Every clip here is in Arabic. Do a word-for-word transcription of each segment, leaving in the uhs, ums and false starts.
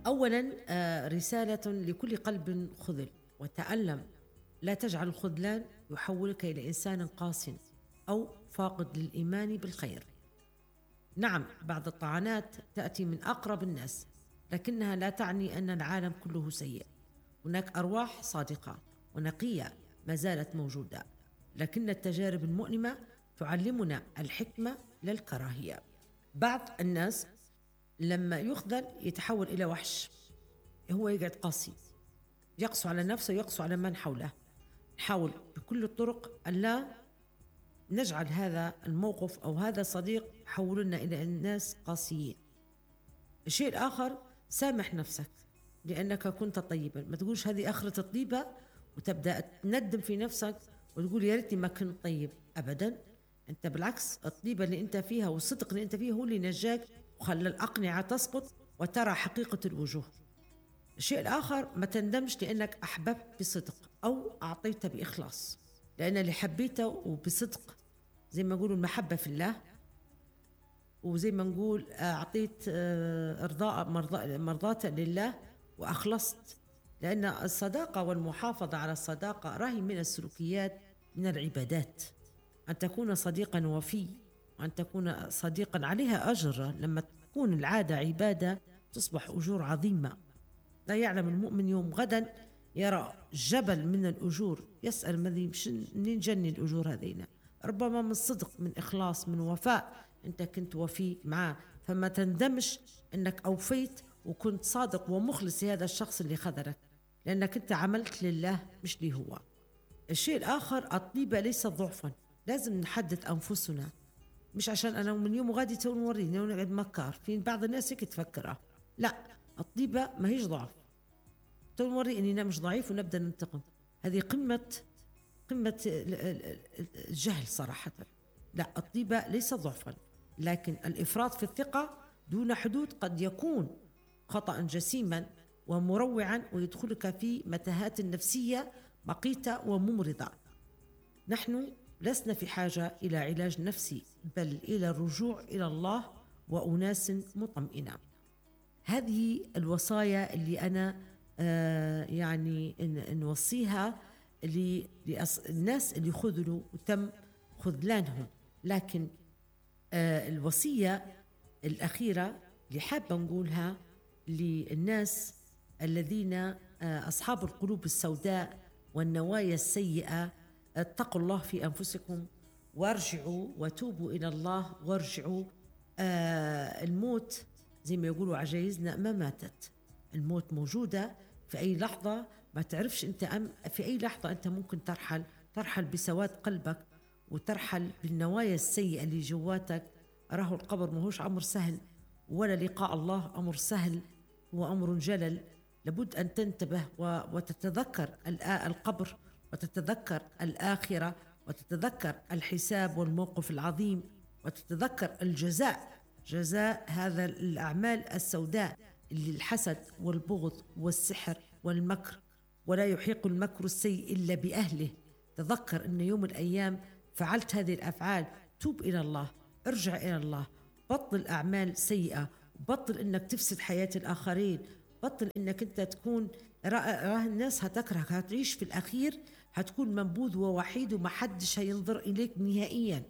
أولا آه، رسالة لكل قلب خذل وتألم. لا تجعل الخذلان يحولك إلى إنسان قاس أو فاقد للإيمان بالخير. نعم، بعض الطعنات تأتي من أقرب الناس، لكنها لا تعني أن العالم كله سيء. هناك أرواح صادقة ونقية ما زالت موجودة، لكن التجارب المؤلمة تعلمنا الحكمة لا الكراهية. بعض الناس لما يخذل يتحول إلى وحش، هو يقعد قاسي، يقسو على نفسه ويقسو على من حوله. نحاول بكل الطرق أن لا نجعل هذا الموقف أو هذا الصديق يحولنا إلى الناس قاسيين. الشيء الآخر، سامح نفسك لأنك كنت طيبا. ما تقولش هذه آخرة الطيبة وتبدأ تندم في نفسك وتقول يا ريتني ما كنت طيب. أبدا، أنت بالعكس، الطيبة اللي أنت فيها والصدق اللي أنت فيه هو اللي نجاك وخلى الأقنعة تسقط وترى حقيقة الوجوه. الشيء الآخر، ما تندمش لأنك أحببت بصدق أو أعطيت بإخلاص، لأن اللي حبيته وبصدق زي ما نقولوا المحبة في الله، وزي ما نقول أعطيت إرضاء مرضاة لله وأخلصت. لأن الصداقة والمحافظة على الصداقة راهي من السلوكيات، من العبادات. أن تكون صديقا وفي، وأن تكون صديقا عليها أجر. لما تكون العادة عبادة تصبح أجور عظيمة. لا يعلم المؤمن يوم غدا يرى جبل من الأجور، يسأل منين جني الأجور هذين؟ ربما من صدق، من إخلاص، من وفاء. أنت كنت وفي معاه، فما تندمش أنك أوفيت وكنت صادق ومخلص لهذا الشخص اللي خذلك، لأنك أنت عملت لله مش لي هو. الشيء الآخر، الطيبة ليست ضعفا. لازم نحدد أنفسنا، مش عشان أنا من يوم غادي تو نوريني ونقعد مكار. في بعض الناس هيك تفكرها، لا، الطيبة ما هيش ضعف. تو نوري إني أنا مش ضعيف ونبدأ ننتقم. هذه قمة قمة الجهل صراحة. لا، الطيبة ليس ضعفا، لكن الإفراط في الثقة دون حدود قد يكون خطأ جسيما ومروعا ويدخلك في متاهات نفسية مقيتة وممرضة. نحن لسنا في حاجة إلى علاج نفسي، بل إلى الرجوع إلى الله وأناس مطمئنة. هذه الوصايا اللي أنا آه يعني نوصيها للناس اللي خذلوا وتم خذلانهم. لكن آه الوصية الأخيرة اللي حابة نقولها للناس الذين آه أصحاب القلوب السوداء والنوايا السيئة: اتقوا الله في أنفسكم وارجعوا وتوبوا إلى الله وارجعوا. آه الموت زي ما يقولوا عجايزنا ما ماتت، الموت موجودة في أي لحظة. ما تعرفش أنت أم في أي لحظة أنت ممكن ترحل ترحل بسواد قلبك وترحل بالنوايا السيئة اللي جواتك. راه القبر ماهوش أمر سهل، ولا لقاء الله أمر سهل، هو أمر جلل. لابد أن تنتبه وتتذكر القبر، وتتذكر الآخرة، وتتذكر الحساب والموقف العظيم، وتتذكر الجزاء، جزاء هذا الأعمال السوداء اللي الحسد والبغض والسحر والمكر. ولا يحيق المكر السيء إلا بأهله. تذكر أن يوم الأيام فعلت هذه الأفعال، توب إلى الله، ارجع إلى الله، بطل أعمال سيئة، بطل أنك تفسد حياة الآخرين، بطل أنك أنت تكون راه الناس هتكرهك، هتعيش في الأخير هتكون منبوذ ووحيد وما حدش هينظر إليك نهائيا.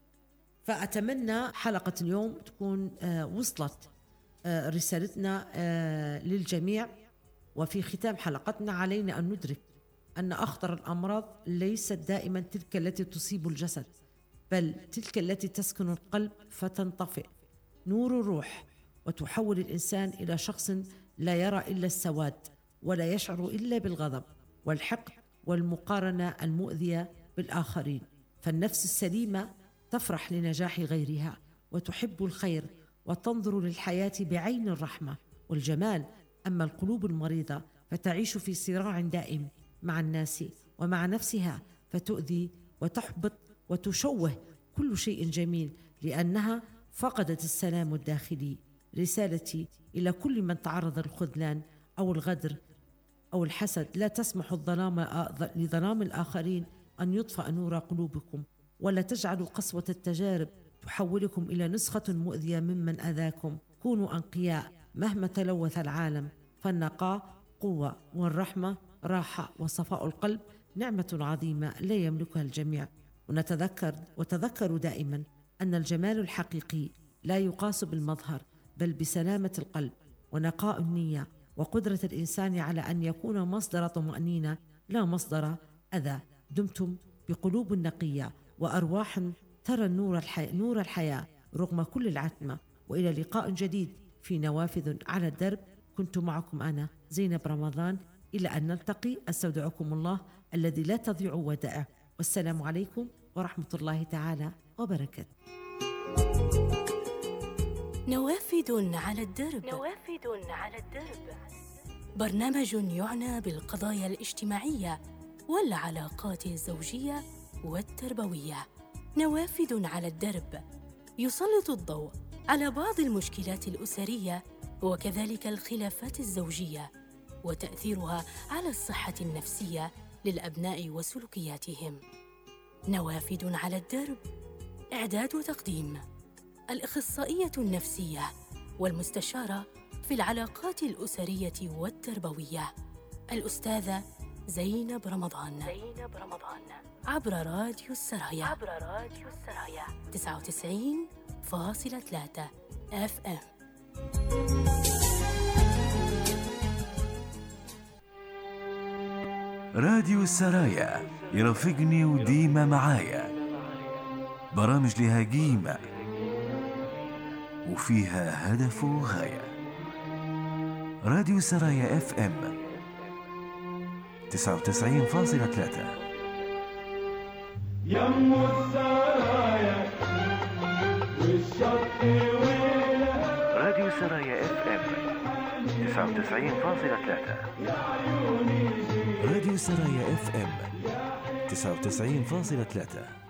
فأتمنى حلقة اليوم تكون آه وصلت آه رسالتنا آه للجميع. وفي ختام حلقتنا علينا أن ندرك أن أخطر الأمراض ليست دائما تلك التي تصيب الجسد، بل تلك التي تسكن القلب فتنطفئ نور الروح وتحول الإنسان إلى شخص لا يرى إلا السواد ولا يشعر إلا بالغضب والحقد والمقارنة المؤذية بالآخرين. فالنفس السليمة تفرح لنجاح غيرها وتحب الخير وتنظر للحياة بعين الرحمة والجمال. أما القلوب المريضة فتعيش في صراع دائم مع الناس ومع نفسها، فتؤذي وتحبط وتشوه كل شيء جميل لأنها فقدت السلام الداخلي. رسالتي إلى كل من تعرض للخذلان أو الغدر أو الحسد: لا تسمحوا الظلام لظلام الآخرين أن يطفأ نور قلوبكم، ولا تجعلوا قسوة التجارب تحولكم إلى نسخة مؤذية ممن أذاكم. كونوا أنقياء مهما تلوث العالم، فالنقاء قوة، والرحمة راحة، وصفاء القلب نعمة عظيمة لا يملكها الجميع. ونتذكر وتذكروا دائما أن الجمال الحقيقي لا يقاس بالمظهر، بل بسلامة القلب ونقاء النية، وقدرة الإنسان على أن يكون مصدر طمأنينة لا مصدر أذى. دمتم بقلوب نقية وأرواح ترى النور الحي... نور الحياة رغم كل العتمة. وإلى لقاء جديد في نوافذ على الدرب. كنت معكم أنا زينب رمضان، إلى أن نلتقي أستودعكم الله الذي لا تضيع ودائعه، والسلام عليكم ورحمة الله تعالى وبركاته. نوافذ على الدرب. نوافذ على الدرب برنامج يعنى بالقضايا الاجتماعية والعلاقات الزوجية والتربوية. نوافذ على الدرب يسلط الضوء على بعض المشكلات الأسرية وكذلك الخلافات الزوجية وتأثيرها على الصحة النفسية للأبناء وسلوكياتهم. نوافذ على الدرب، إعداد وتقديم الأخصائية النفسية والمستشارة في العلاقات الأسرية والتربوية الأستاذة زينب رمضان. زينب رمضان عبر راديو السرايا. عبر راديو السرايا تسعة وتسعين فاصلة ثلاثة اف ام. راديو السرايا يرافقني وديما معايا، برامج لها قيمة وفيها هدف وغاية. راديو السرايا اف ام تسعة وتسعين فاصلة ثلاثة. يم السرايا والشط ويلها. راديو السرايا اف ام تسعة وتسعين فاصلة ثلاثة. راديو السرايا اف ام تسعة وتسعين فاصلة ثلاثة.